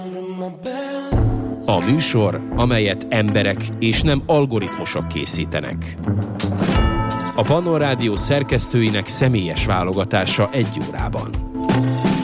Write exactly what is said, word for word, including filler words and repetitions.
A műsor, amelyet emberek és nem algoritmusok készítenek. A Pannon Rádió szerkesztőinek személyes válogatása egy órában.